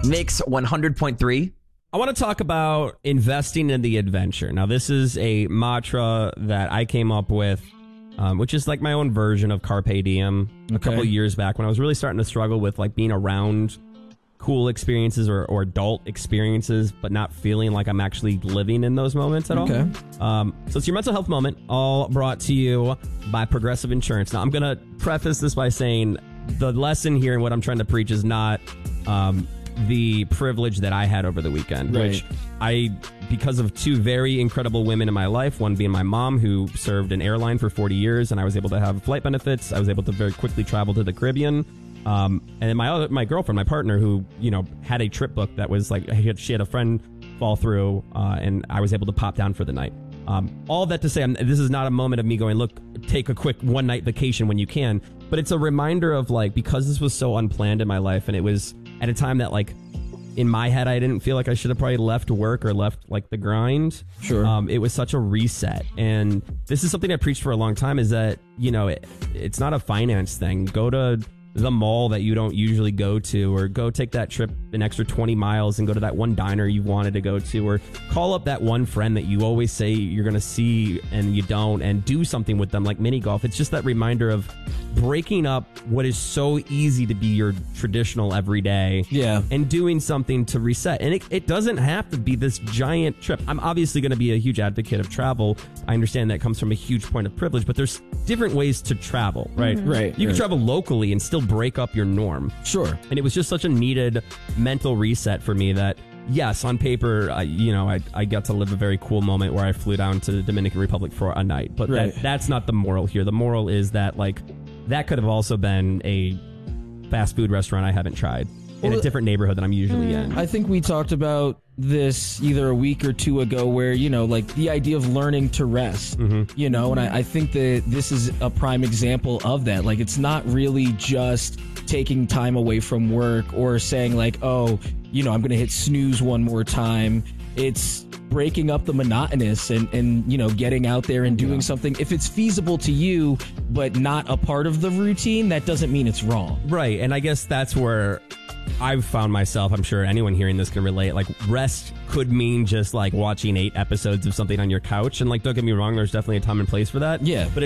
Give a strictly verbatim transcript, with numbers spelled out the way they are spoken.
Mix one hundred point three. I want to talk about investing in the adventure. Now, this is a mantra that I came up with, um, which is like my own version of Carpe Diem a Okay. couple of years back when I was really starting to struggle with like being around cool experiences or, or adult experiences, but not feeling like I'm actually living in those moments at Okay. all. Um, so it's your mental health moment, all brought to you by Progressive Insurance. Now, I'm going to preface this by saying the lesson here and what I'm trying to preach is not um, the privilege that I had over the weekend, Right. which I, because of two very incredible women in my life, one being my mom, who served an airline for forty years, and I was able to have flight benefits. I was able to very quickly travel to the Caribbean. Um, and then my other, my girlfriend, my partner, who, you know, had a trip book that was like, she had, she had a friend fall through, uh, and I was able to pop down for the night. Um, all that to say, I'm, this is not a moment of me going, look, take a quick one night vacation when you can. But it's a reminder of like, because this was so unplanned in my life, and it was at a time that like, in my head, I didn't feel like I should have probably left work or left like the grind. Sure. Um, it was such a reset. And this is something I preached for a long time, is that, you know, it, it's not a finance thing. Go to the mall that you don't usually go to, or go take that trip an extra twenty miles and go to that one diner you wanted to go to, or call up that one friend that you always say you're going to see and you don't, and do something with them like mini golf. It's just that reminder of breaking up what is so easy to be your traditional everyday, Yeah. and doing something to reset. And it, it doesn't have to be this giant trip. I'm obviously going to be a huge advocate of travel. I understand that comes from a huge point of privilege, but there's different ways to travel, right? Mm-hmm. Right, You right. can travel locally and still break up your norm. Sure. And it was just such a needed mental reset for me that, yes, on paper, I, you know, I, I got to live a very cool moment where I flew down to the Dominican Republic for a night. But Right. that, that's not the moral here. The moral is that, like, that could have also been a fast food restaurant I haven't tried in Well, a different neighborhood than I'm usually in. I think we talked about this either a week or two ago where, you know, like the idea of learning to rest, Mm-hmm. you know, and I, I think that this is a prime example of that. Like, it's not really just taking time away from work or saying like, oh, you know, I'm going to hit snooze one more time. It's breaking up the monotonous and, and, you know, getting out there and doing something. If it's feasible to you, but not a part of the routine, that doesn't mean it's wrong. Right. And I guess that's where I've found myself, I'm sure anyone hearing this can relate, like rest could mean just like watching eight episodes of something on your couch. And like, don't get me wrong, there's definitely a time and place for that. Yeah. But